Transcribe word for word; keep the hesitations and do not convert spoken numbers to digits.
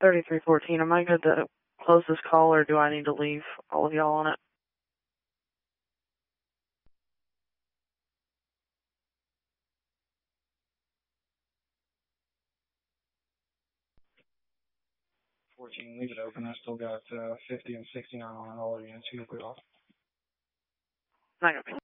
thirty-three fourteen, am I good to close this call, or do I need to leave all of y'all on it? fourteen, leave it open. I still got uh, fifty and sixty-nine on all units. You can put it off. Not gonna be.